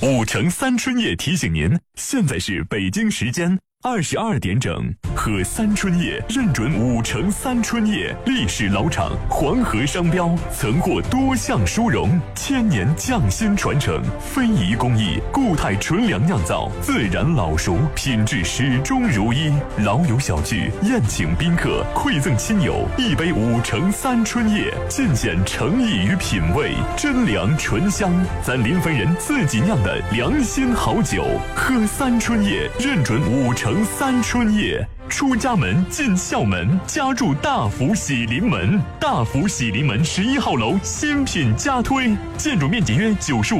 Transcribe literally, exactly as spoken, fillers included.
五城三春夜提醒您，现在是北京时间二十二点整，喝三春夜认准五城三春夜，历史老厂，黄河商标，曾获多项殊荣，千年匠心传承，非遗工艺，固态纯粮酿造，自然老熟，品质始终如一。老友小聚，宴请宾客，馈赠亲友，一杯五城三春夜，尽显诚意与品味，真粮醇香，咱临汾人自己酿的良心好酒，喝三春夜认准五城三春夜。出家门进校门，家住大福喜临门。大福喜临门十一号楼新品加推，建筑面积约九十五